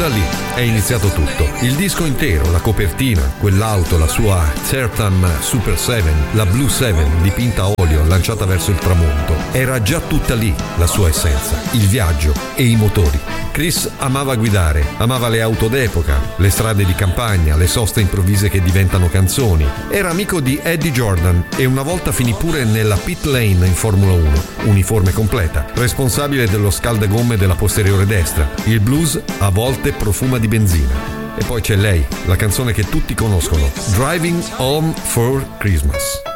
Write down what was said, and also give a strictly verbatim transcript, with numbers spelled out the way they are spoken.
Da lì è iniziato tutto. Il disco intero, la copertina, quell'auto, la sua Tertam Super sette, la Blue sette dipinta a olio lanciata verso il tramonto, era già tutta lì la sua essenza, il viaggio e i motori. Chris amava guidare, amava le auto d'epoca, le strade di campagna, le soste improvvise che diventano canzoni. Era amico di Eddie Jordan e una volta finì pure nella pit lane in Formula uno, uniforme completa, responsabile dello scaldagomme della posteriore destra. Il blues a volte profuma di benzina. E poi c'è lei, la canzone che tutti conoscono, Driving Home for Christmas.